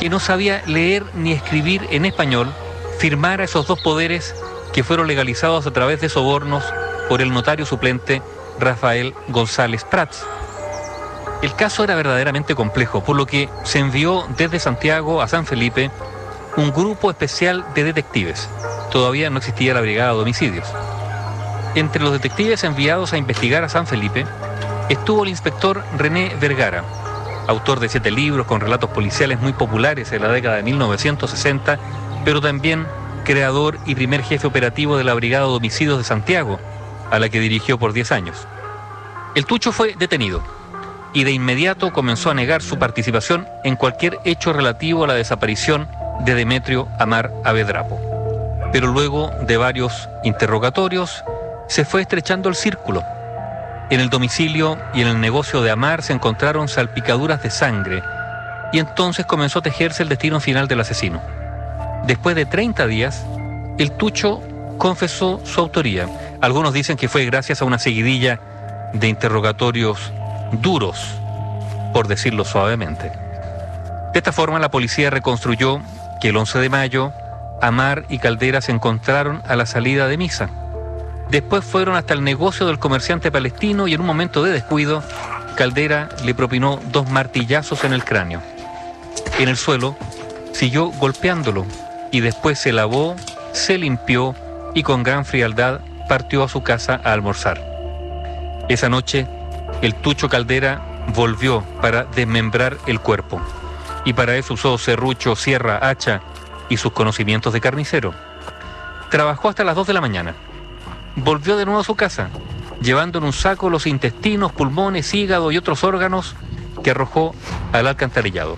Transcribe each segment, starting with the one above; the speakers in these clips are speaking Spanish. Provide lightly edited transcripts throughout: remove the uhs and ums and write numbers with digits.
que no sabía leer ni escribir en español, firmara esos dos poderes que fueron legalizados a través de sobornos por el notario suplente Rafael González Prats. El caso era verdaderamente complejo, por lo que se envió desde Santiago a San Felipe un grupo especial de detectives. Todavía no existía la brigada de homicidios. Entre los detectives enviados a investigar a San Felipe estuvo el inspector René Vergara, autor de 7 libros con relatos policiales muy populares en la década de 1960, pero también creador y primer jefe operativo de la Brigada de Homicidios de Santiago, a la que dirigió por 10 años. El Tucho fue detenido y de inmediato comenzó a negar su participación en cualquier hecho relativo a la desaparición de Demetrio Amar Avedrapo. Pero luego de varios interrogatorios se fue estrechando el círculo. En el domicilio y en el negocio de Amar se encontraron salpicaduras de sangre y entonces comenzó a tejerse el destino final del asesino. Después de 30 días, el Tucho confesó su autoría. Algunos dicen que fue gracias a una seguidilla de interrogatorios duros, por decirlo suavemente. De esta forma, la policía reconstruyó que el 11 de mayo, Amar y Caldera se encontraron a la salida de misa. Después fueron hasta el negocio del comerciante palestino y en un momento de descuido, Caldera le propinó 2 martillazos en el cráneo. En el suelo, siguió golpeándolo y después se lavó, se limpió y con gran frialdad partió a su casa a almorzar. Esa noche, el Tucho Caldera volvió para desmembrar el cuerpo y para eso usó serrucho, sierra, hacha y sus conocimientos de carnicero. Trabajó hasta las 2 de la mañana. Volvió de nuevo a su casa, llevando en un saco los intestinos, pulmones, hígado y otros órganos que arrojó al alcantarillado.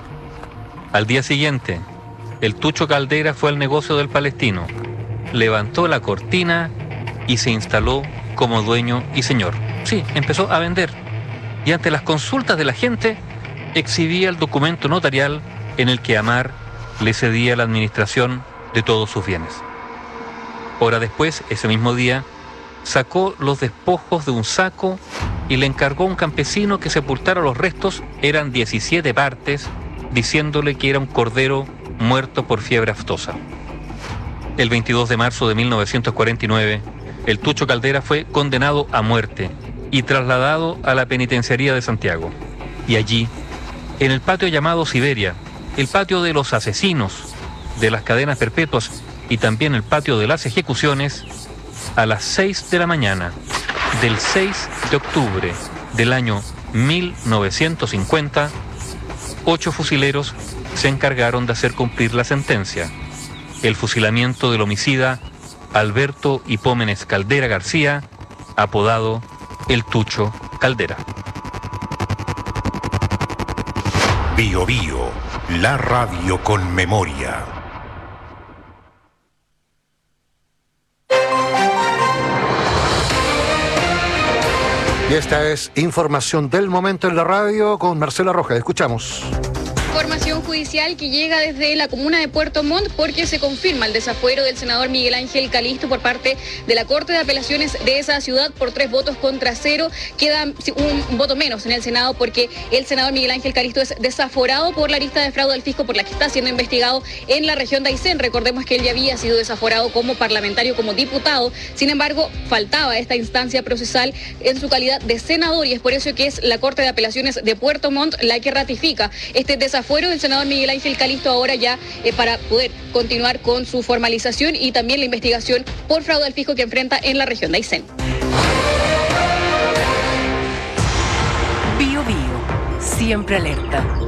Al día siguiente, el Tucho Caldera fue al negocio del palestino, levantó la cortina y se instaló como dueño y señor. Sí, empezó a vender. Y ante las consultas de la gente, exhibía el documento notarial en el que Amar le cedía la administración de todos sus bienes. Hora después, ese mismo día, sacó los despojos de un saco y le encargó a un campesino que sepultara los restos. Eran 17 partes, diciéndole que era un cordero muerto por fiebre aftosa. El 22 de marzo de 1949, el Tucho Caldera fue condenado a muerte y trasladado a la penitenciaría de Santiago. Y allí, en el patio llamado Siberia, el patio de los asesinos, de las cadenas perpetuas y también el patio de las ejecuciones, a las 6 de la mañana del 6 de octubre del año 1950, 8 fusileros se encargaron de hacer cumplir la sentencia: el fusilamiento del homicida Alberto Hipómenes Caldera García, apodado el Tucho Caldera. Bio Bio, la radio con memoria. Y esta es información del momento en la radio con Marcela Rojas. Escuchamos. Información judicial que llega desde la comuna de Puerto Montt porque se confirma el desafuero del senador Miguel Ángel Calisto por parte de la Corte de Apelaciones de esa ciudad por 3 votos contra 0. Queda un voto menos en el Senado porque el senador Miguel Ángel Calisto es desaforado por la lista de fraude al fisco por la que está siendo investigado en la región de Aysén. Recordemos que él ya había sido desaforado como parlamentario, como diputado. Sin embargo, faltaba esta instancia procesal en su calidad de senador y es por eso que es la Corte de Apelaciones de Puerto Montt la que ratifica este desafuero del senador Miguel Ángel Calisto ahora ya para poder continuar con su formalización y también la investigación por fraude al fisco que enfrenta en la región de Aysén. Bio Bio, siempre alerta.